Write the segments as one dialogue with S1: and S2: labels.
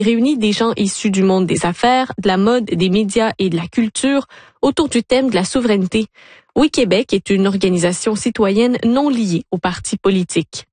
S1: réunit des gens issus du monde des affaires, de la mode, des médias et de la culture autour du thème de la souveraineté. Oui Québec est une organisation citoyenne non liée aux partis politiques.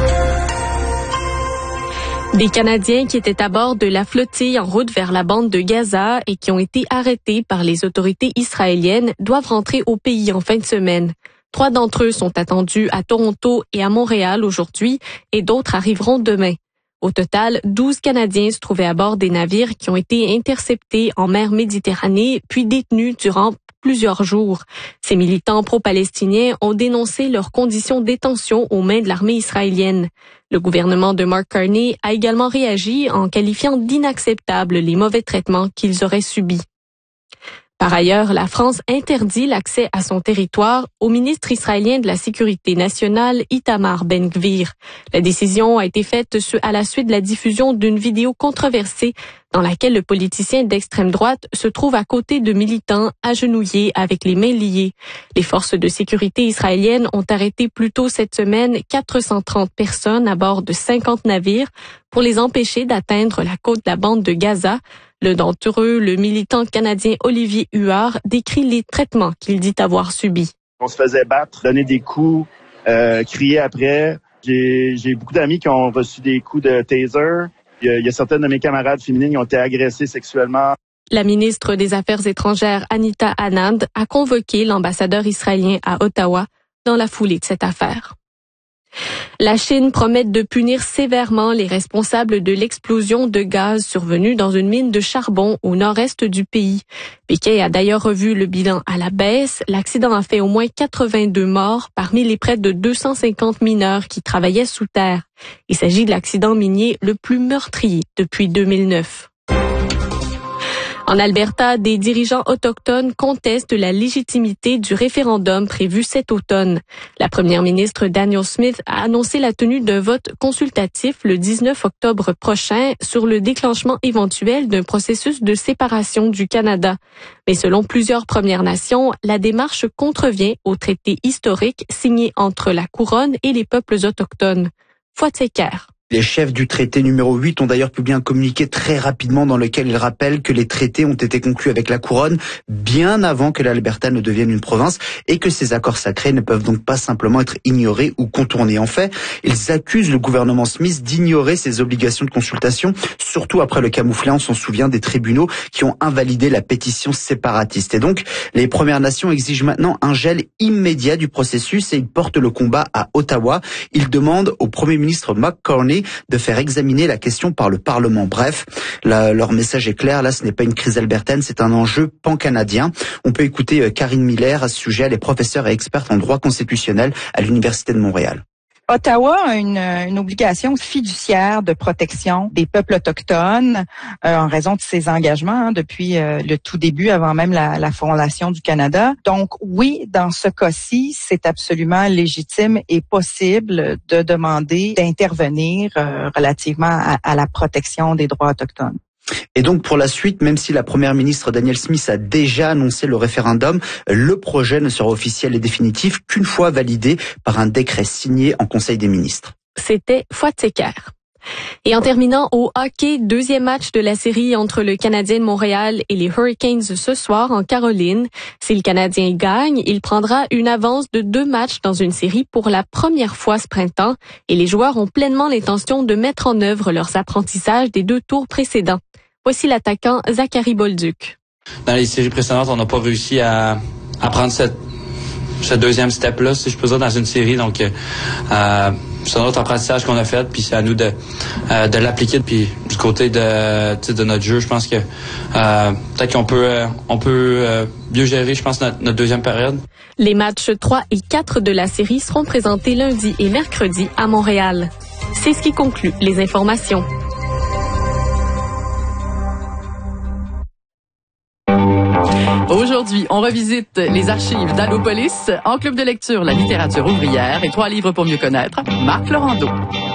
S1: Des Canadiens qui étaient à bord de la flottille en route vers la bande de Gaza et qui ont été arrêtés par les autorités israéliennes doivent rentrer au pays en fin de semaine. 3 d'entre eux sont attendus à Toronto et à Montréal aujourd'hui et d'autres arriveront demain. Au total, 12 Canadiens se trouvaient à bord des navires qui ont été interceptés en mer Méditerranée puis détenus durant plusieurs jours. Ces militants pro-palestiniens ont dénoncé leurs conditions de détention aux mains de l'armée israélienne. Le gouvernement de Mark Carney a également réagi en qualifiant d'inacceptables les mauvais traitements qu'ils auraient subis. Par ailleurs, la France interdit l'accès à son territoire au ministre israélien de la Sécurité nationale, Itamar Ben-Gvir. La décision a été faite à la suite de la diffusion d'une vidéo controversée dans laquelle le politicien d'extrême droite se trouve à côté de militants agenouillés avec les mains liées. Les forces de sécurité israéliennes ont arrêté plus tôt cette semaine 430 personnes à bord de 50 navires pour les empêcher d'atteindre la côte de la bande de Gaza. L'un d'entre eux, le militant canadien Olivier Huard, décrit les traitements qu'il dit avoir subis.
S2: On se faisait battre, donner des coups, crier après. J'ai beaucoup d'amis qui ont reçu des coups de taser. Il y a certaines de mes camarades féminines qui ont été agressées sexuellement.
S1: La ministre des Affaires étrangères, Anita Anand, a convoqué l'ambassadeur israélien à Ottawa dans la foulée de cette affaire. La Chine promet de punir sévèrement les responsables de l'explosion de gaz survenue dans une mine de charbon au nord-est du pays. Pékin a d'ailleurs revu le bilan à la baisse. L'accident a fait au moins 82 morts parmi les près de 250 mineurs qui travaillaient sous terre. Il s'agit de l'accident minier le plus meurtrier depuis 2009. En Alberta, des dirigeants autochtones contestent la légitimité du référendum prévu cet automne. La première ministre Danielle Smith a annoncé la tenue d'un vote consultatif le 19 octobre prochain sur le déclenchement éventuel d'un processus de séparation du Canada. Mais selon plusieurs Premières Nations, la démarche contrevient au traité historique signé entre la Couronne et les peuples autochtones. Foitseker.
S3: Les chefs du traité numéro 8 ont d'ailleurs publié un communiqué très rapidement dans lequel ils rappellent que les traités ont été conclus avec la couronne bien avant que l'Alberta ne devienne une province et que ces accords sacrés ne peuvent donc pas simplement être ignorés ou contournés. En fait, ils accusent le gouvernement Smith d'ignorer ses obligations de consultation, surtout après le camouflet, on s'en souvient, des tribunaux qui ont invalidé la pétition séparatiste. Et donc, les Premières Nations exigent maintenant un gel immédiat du processus et ils portent le combat à Ottawa. Ils demandent au Premier ministre Mark Carney de faire examiner la question par le Parlement. Bref, leur message est clair. Là, ce n'est pas une crise albertaine, c'est un enjeu pan-canadien. On peut écouter Karine Miller à ce sujet. Elle est professeure et experte en droit constitutionnel à l'Université de Montréal.
S4: Ottawa a une obligation fiduciaire de protection des peuples autochtones en raison de ses engagements depuis le tout début, avant même la fondation du Canada. Donc oui, dans ce cas-ci, c'est absolument légitime et possible de demander d'intervenir relativement à la protection des droits autochtones.
S3: Et donc pour la suite, même si la première ministre Danielle Smith a déjà annoncé le référendum, le projet ne sera officiel et définitif qu'une fois validé par un décret signé en Conseil des ministres.
S1: C'était Foitseker. Et en terminant au hockey, deuxième match de la série entre le Canadien de Montréal et les Hurricanes ce soir en Caroline. Si le Canadien gagne, il prendra une avance de 2 matchs dans une série pour la première fois ce printemps et les joueurs ont pleinement l'intention de mettre en œuvre leurs apprentissages des 2 tours précédents. Voici l'attaquant Zachary Bolduc.
S5: Dans les séries précédentes, on n'a pas réussi à prendre ce deuxième step-là, si je peux dire, dans une série. Donc, c'est notre apprentissage qu'on a fait, puis c'est à nous de l'appliquer. Puis du côté de notre jeu, je pense que peut-être qu'on peut mieux gérer, je pense, notre deuxième période.
S1: Les matchs 3 et 4 de la série seront présentés lundi et mercredi à Montréal. C'est ce qui conclut les informations.
S6: Aujourd'hui, on revisite les archives d'Allopolis, en club de lecture La littérature ouvrière et 3 livres pour mieux connaître, Marc Laurando.